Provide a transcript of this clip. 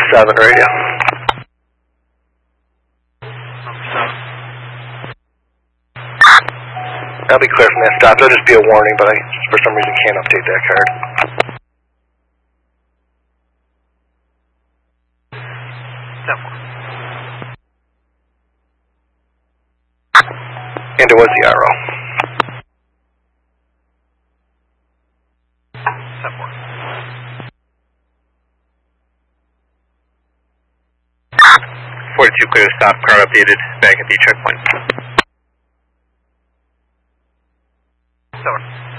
7 radio. That'll be clear from that stop. There'll just be a warning, but I, for some reason, can't update that card. And it was the RO. 42 clear to stop, car updated, back at the checkpoint. Over.